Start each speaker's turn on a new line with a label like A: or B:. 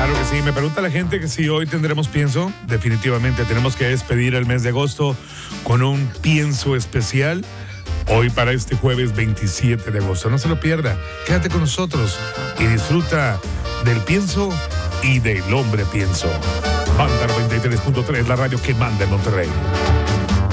A: Claro que sí, me pregunta la gente que si hoy tendremos pienso. Definitivamente tenemos que despedir el mes de agosto con un pienso especial. Hoy para este jueves 27 de agosto. No se lo pierda, quédate con nosotros y disfruta del pienso y del hombre pienso. Banda 93.3, la radio que manda en Monterrey.